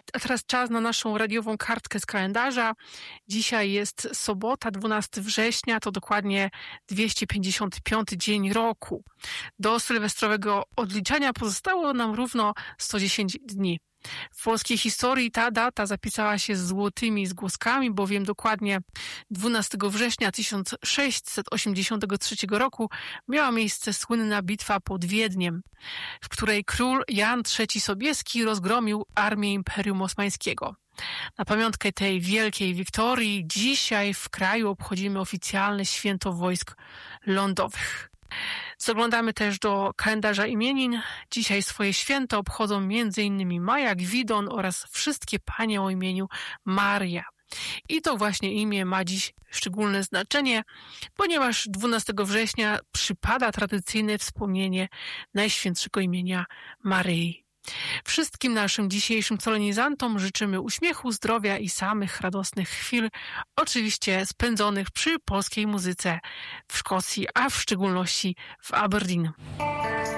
A teraz czas na naszą radiową kartkę z kalendarza. Dzisiaj jest sobota, 12 września, to dokładnie 255 dzień roku. Do sylwestrowego odliczania pozostało nam równo 110 dni. W polskiej historii ta data zapisała się z złotymi zgłoskami, bowiem dokładnie 12 września 1683 roku miała miejsce słynna bitwa pod Wiedniem, w której król Jan III Sobieski rozgromił armię Imperium Osmańskiego. Na pamiątkę tej wielkiej wiktorii dzisiaj w kraju obchodzimy oficjalne święto wojsk lądowych. Zaglądamy też do kalendarza imienin. Dzisiaj swoje święto obchodzą m.in. Maja, Gwidon oraz wszystkie panie o imieniu Maria. I to właśnie imię ma dziś szczególne znaczenie, ponieważ 12 września przypada tradycyjne wspomnienie Najświętszego imienia Maryi. Wszystkim naszym dzisiejszym solenizantom życzymy uśmiechu, zdrowia i samych radosnych chwil, oczywiście spędzonych przy polskiej muzyce w Szkocji, a w szczególności w Aberdeen.